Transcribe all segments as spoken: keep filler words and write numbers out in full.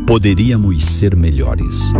Poderíamos ser melhores.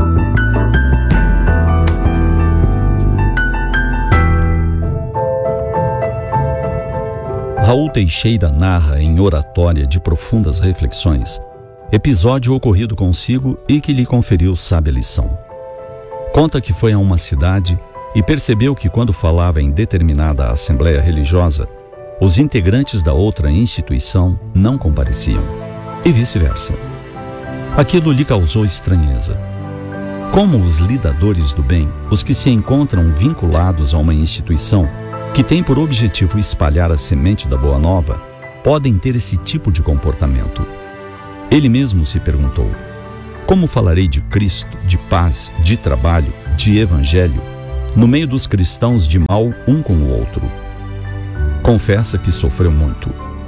Raul Teixeira narra em oratória de profundas reflexões episódio ocorrido consigo e que lhe conferiu sábia lição. Conta que foi a uma cidade e percebeu que quando falava em determinada assembleia religiosa, os integrantes da outra instituição não compareciam, e vice-versa. Aquilo lhe causou estranheza. Como os lidadores do bem, os que se encontram vinculados a uma instituição que tem por objetivo espalhar a semente da Boa Nova, podem ter esse tipo de comportamento? Ele mesmo se perguntou: como falarei de Cristo, de paz, de trabalho, de evangelho, no meio dos cristãos de mal um com o outro? Confessa que sofreu muito,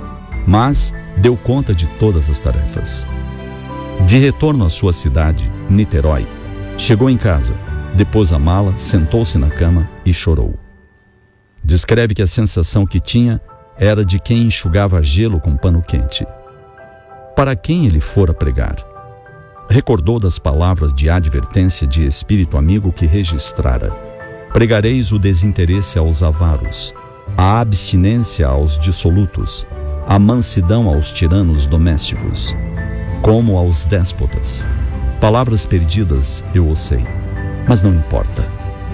mas deu conta de todas as tarefas. De retorno à sua cidade, Niterói, chegou em casa, depôs a mala, sentou-se na cama e chorou. Descreve que a sensação que tinha era de quem enxugava gelo com pano quente. Para quem ele fora pregar? Recordou das palavras de advertência de espírito amigo que registrara: pregareis o desinteresse aos avaros, a abstinência aos dissolutos, a mansidão aos tiranos domésticos, como aos déspotas. Palavras perdidas, eu o sei, mas não importa.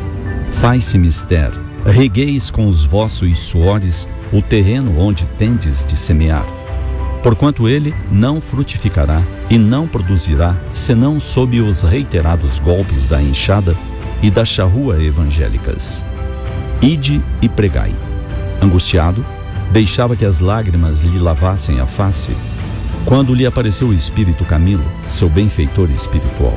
Faz-se mister, regueis com os vossos suores o terreno onde tendes de semear, porquanto ele não frutificará e não produzirá, senão sob os reiterados golpes da enxada e da charrua evangélicas. Ide e pregai. Angustiado, deixava que as lágrimas lhe lavassem a face, quando lhe apareceu o espírito Camilo, seu benfeitor espiritual.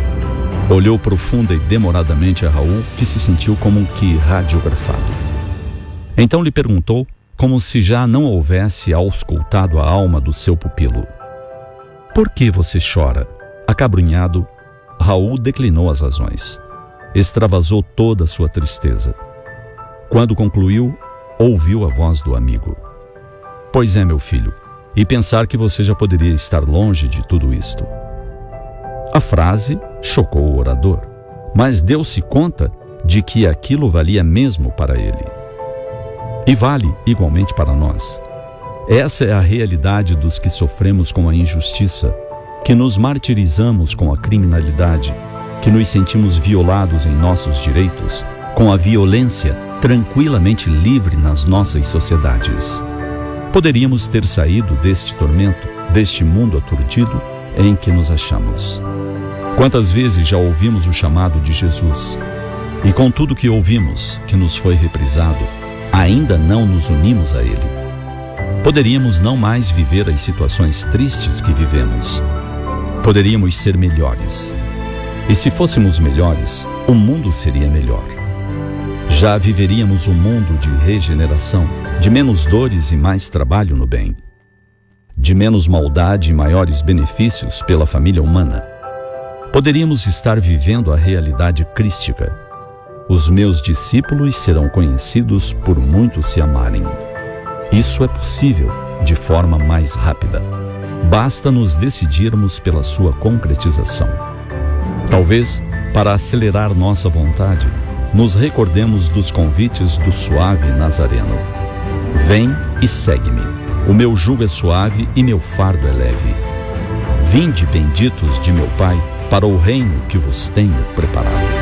Olhou profunda e demoradamente a Raul, que se sentiu como que radiografado. Então lhe perguntou, como se já não houvesse auscultado a alma do seu pupilo: por que você chora? Acabrunhado, Raul declinou as razões. Extravasou toda a sua tristeza. Quando concluiu, ouviu a voz do amigo: pois é, meu filho, e pensar que você já poderia estar longe de tudo isto. A frase chocou o orador, mas deu-se conta de que aquilo valia mesmo para ele. E vale igualmente para nós. Essa é a realidade dos que sofremos com a injustiça, que nos martirizamos com a criminalidade, que nos sentimos violados em nossos direitos, com a violência tranquilamente livre nas nossas sociedades. Poderíamos ter saído deste tormento, deste mundo aturdido em que nos achamos. Quantas vezes já ouvimos o chamado de Jesus, e com tudo que ouvimos, que nos foi reprisado, ainda não nos unimos a Ele. Poderíamos não mais viver as situações tristes que vivemos. Poderíamos ser melhores. E se fôssemos melhores, o mundo seria melhor. Já viveríamos um mundo de regeneração, de menos dores e mais trabalho no bem, de menos maldade e maiores benefícios pela família humana. Poderíamos estar vivendo a realidade crística. Os meus discípulos serão conhecidos por muitos se amarem. Isso é possível de forma mais rápida. Basta nos decidirmos pela sua concretização. Talvez, para acelerar nossa vontade, nos recordemos dos convites do suave Nazareno: vem e segue-me. O meu jugo é suave e meu fardo é leve. Vinde, benditos de meu Pai, para o reino que vos tenho preparado.